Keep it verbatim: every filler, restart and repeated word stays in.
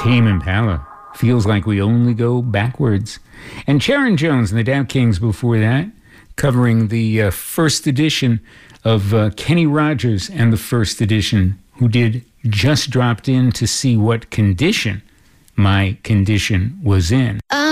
Tame Impala. Feels like we only go backwards. And Sharon Jones and the Dow Kings before that, covering the uh, first edition of uh, Kenny Rogers and the first edition, who did Just Dropped In to See What Condition My Condition Was In.